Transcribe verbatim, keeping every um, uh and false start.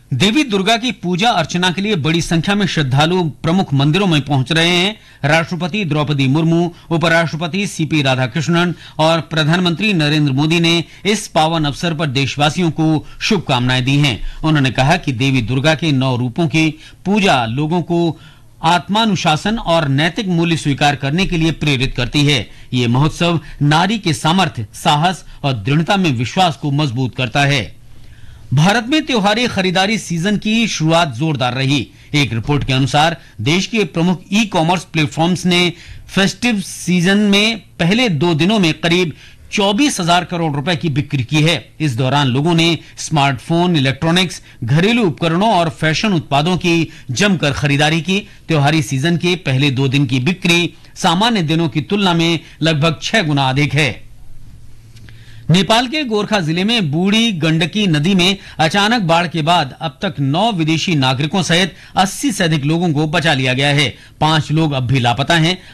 देवी दुर्गा की पूजा अर्चना के लिए बड़ी संख्या में श्रद्धालु प्रमुख मंदिरों में पहुंच रहे हैं। राष्ट्रपति द्रौपदी मुर्मू, उपराष्ट्रपति सीपी राधाकृष्णन और प्रधानमंत्री नरेंद्र मोदी ने इस पावन अवसर पर देशवासियों को शुभकामनाएं दी हैं। उन्होंने कहा कि देवी दुर्गा के नौ रूपों की पूजा लोगों को आत्मानुशासन और नैतिक मूल्य स्वीकार करने के लिए प्रेरित करती है। ये महोत्सव नारी के सामर्थ्य, साहस और दृढ़ता में विश्वास को मजबूत करता है। भारत में त्योहारी खरीदारी सीजन की शुरुआत जोरदार रही। एक रिपोर्ट के अनुसार देश के प्रमुख ई कॉमर्स प्लेटफॉर्म्स ने फेस्टिव सीजन में पहले दो दिनों में करीब चौबीस हजार करोड़ रुपए की बिक्री की है। इस दौरान लोगों ने स्मार्टफोन, इलेक्ट्रॉनिक्स, घरेलू उपकरणों और फैशन उत्पादों की जमकर खरीदारी की। त्योहारी सीजन के पहले दो दिन की बिक्री सामान्य दिनों की तुलना में लगभग छह गुना अधिक है। नेपाल के गोरखा जिले में बूढ़ी गंडकी नदी में अचानक बाढ़ के बाद अब तक नौ विदेशी नागरिकों सहित अस्सी से अधिक लोगों को बचा लिया गया है। पांच लोग अब भी लापता हैं।